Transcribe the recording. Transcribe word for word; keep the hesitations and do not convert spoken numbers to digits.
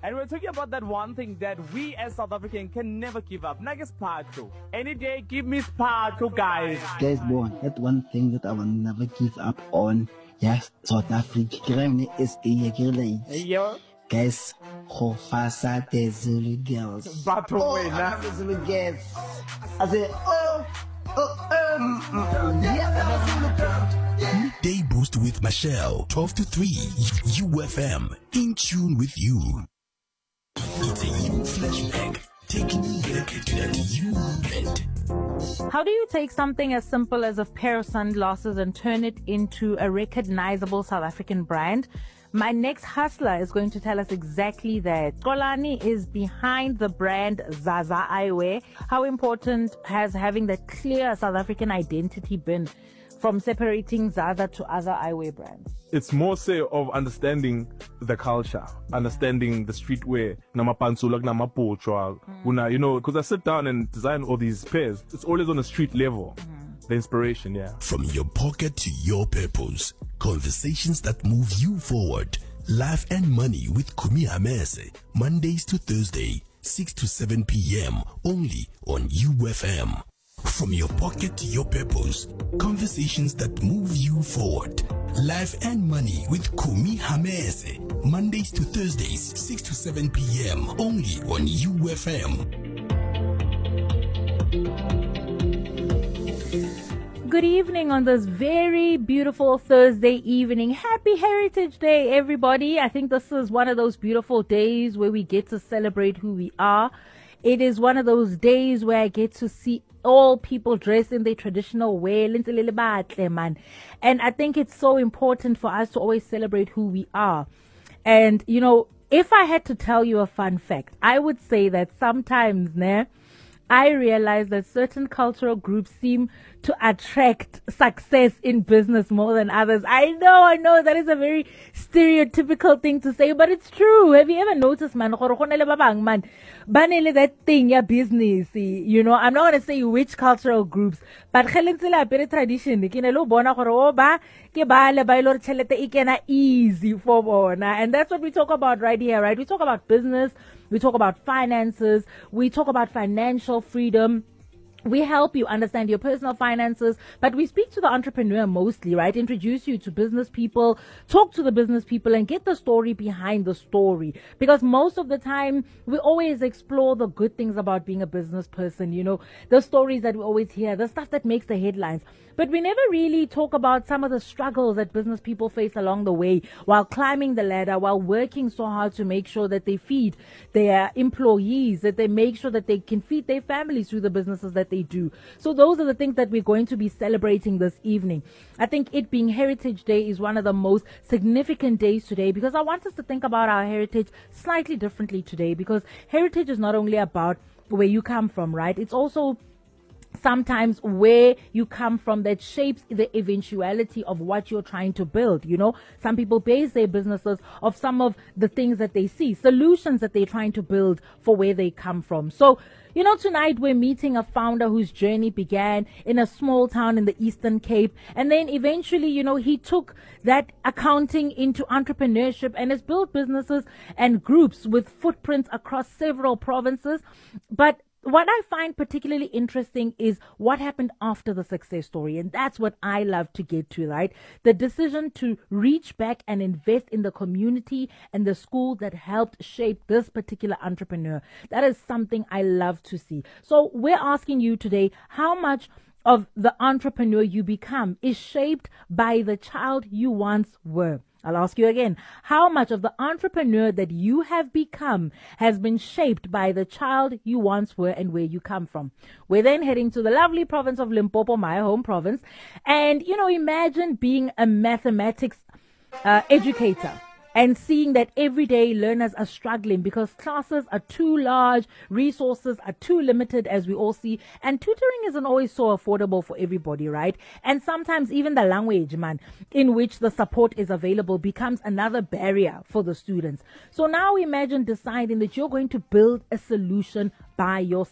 And we're talking about that one thing that we as South Africans can never give up. Nugget Sparkle. Any day, give me Sparkle, guys. Guys, boy, that one thing that I will never give up on. Yes, South Africa. is a Yo. Guys, go fasa the Zulu girls. Battle oh, way, I the Zulu girls. I say, oh, oh, um, mm, yeah. Midday Boost with Michelle, twelve to three, U F M, in tune with you. It's a U flashback, taking you back to that U moment. How do you take something as simple as a pair of sunglasses and turn it into a recognizable South African brand? My next hustler is going to tell us exactly that. Xolani is behind the brand Zaza Eyewear. How important has having that clear South African identity been from separating Zaza to other eyewear brands? It's more so of understanding the culture, understanding the streetwear, namapansulak, namapochwa, una, you know, because I sit down and design all these pairs. It's always on a street level. The inspiration, yeah. From your pocket to your purpose, conversations that move you forward. Life and Money with Kumi Hamese, Mondays to Thursday, six to seven p.m. only on U F M. From your pocket to your purpose, conversations that move you forward. Life and Money with Kumi Hamese, Mondays to Thursdays, six to seven p.m. only on U F M. Good evening on this very beautiful Thursday evening. Happy Heritage Day, everybody. I think this is one of those beautiful days where we get to celebrate who we are. It is one of those days where I get to see all people dressed in their traditional way. And I think it's so important for us to always celebrate who we are. And, you know, if I had to tell you a fun fact, I would say that sometimes, ne, I realize that certain cultural groups seem to attract success in business more than others. I know, I know that is a very stereotypical thing to say, but it's true. Have you ever noticed, man, man, banele that thing, yeah, business, you know, I'm not going to say which cultural groups, but better tradition, easy for bona. And that's what we talk about right here, right? We talk about business, we talk about finances, we talk about financial freedom. We help you understand your personal finances, but we speak to the entrepreneur mostly, right? Introduce you to business people, talk to the business people, and get the story behind the story. Because most of the time, we always explore the good things about being a business person, you know, the stories that we always hear, the stuff that makes the headlines. But we never really talk about some of the struggles that business people face along the way while climbing the ladder, while working so hard to make sure that they feed their employees, that they make sure that they can feed their families through the businesses that they do. So those are the things that we're going to be celebrating this evening. I think it being Heritage Day is one of the most significant days today because I want us to think about our heritage slightly differently today, because heritage is not only about where you come from, right? It's also sometimes where you come from that shapes the eventuality of what you're trying to build. You know, some people base their businesses of some of the things that they see, solutions that they're trying to build for where they come from. So, you know, tonight we're meeting a founder whose journey began in a small town in the Eastern Cape. And then eventually, you know, he took that accounting into entrepreneurship and has built businesses and groups with footprints across several provinces. But what I find particularly interesting is what happened after the success story. And that's what I love to get to, right? The decision to reach back and invest in the community and the school that helped shape this particular entrepreneur. That is something I love to see. So we're asking you today, how much of the entrepreneur you become is shaped by the child you once were? I'll ask you again, how much of the entrepreneur that you have become has been shaped by the child you once were and where you come from? We're then heading to the lovely province of Limpopo, my home province. And, you know, imagine being a mathematics uh, educator and seeing that everyday learners are struggling because classes are too large, resources are too limited, as we all see, and tutoring isn't always so affordable for everybody, right? And sometimes even the language, man, in which the support is available becomes another barrier for the students. So now imagine deciding that you're going to build a solution by yourself.